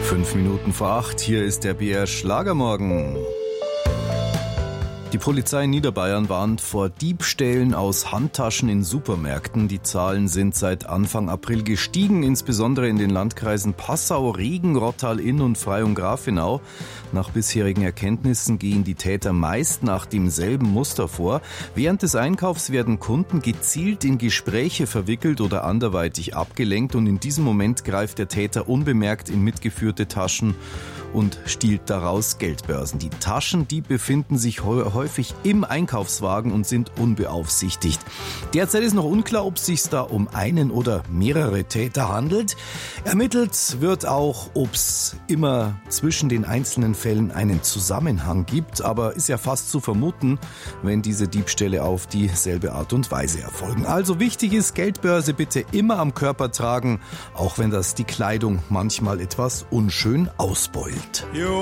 7:05, hier ist der BR Schlagermorgen. Die Polizei in Niederbayern warnt vor Diebstählen aus Handtaschen in Supermärkten. Die Zahlen sind seit Anfang April gestiegen, insbesondere in den Landkreisen Passau, Regen, Rottal, Inn und Freyung-Grafenau. Nach bisherigen Erkenntnissen gehen die Täter meist nach demselben Muster vor. Während des Einkaufs werden Kunden gezielt in Gespräche verwickelt oder anderweitig abgelenkt und in diesem Moment greift der Täter unbemerkt in mitgeführte Taschen und stiehlt daraus Geldbörsen. Die Taschen, die befinden sich häufig im Einkaufswagen und sind unbeaufsichtigt. Derzeit ist noch unklar, ob es sich da um einen oder mehrere Täter handelt. Ermittelt wird auch, ob es immer zwischen den einzelnen Fällen einen Zusammenhang gibt, aber ist ja fast zu vermuten, wenn diese Diebstähle auf dieselbe Art und Weise erfolgen. Also wichtig ist, Geldbörse bitte immer am Körper tragen, auch wenn das die Kleidung manchmal etwas unschön ausbeult.